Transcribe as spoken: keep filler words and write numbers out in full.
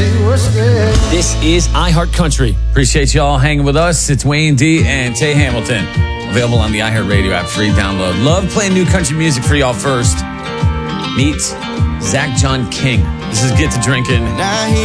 This is iHeart Country. Appreciate y'all hanging with us. It's Wayne D and Tay Hamilton. Available on the iHeartRadio app, free download. Love playing new country music for y'all first. Meet Zach John King. This is Get to Drinking.